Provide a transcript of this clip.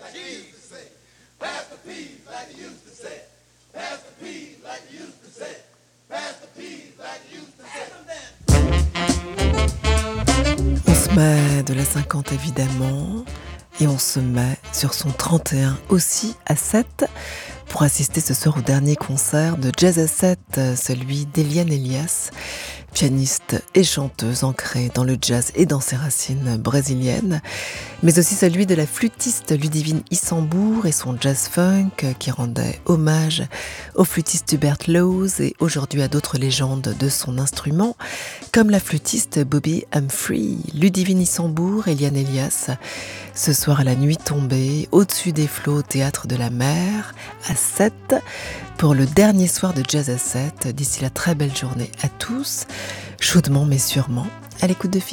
On se met de la 50 évidemment, et on se met sur son 31 aussi à 7 pour assister ce soir au dernier concert de Jazz à 7, celui d'Eliane Elias, pianiste et chanteuse ancrée dans le jazz et dans ses racines brésiliennes, mais aussi celui de la flûtiste Ludivine Issambourg et son jazz funk qui rendait hommage au flûtiste Hubert Laws et aujourd'hui à d'autres légendes de son instrument, comme la flûtiste Bobby Humphrey. Ludivine Issambourg, Eliane Elias, ce soir à la nuit tombée, au-dessus des flots au Théâtre de la Mer, à 7, pour le dernier soir de Jazz à 7. D'ici la très belle journée à tous, chaudement mais sûrement, à l'écoute de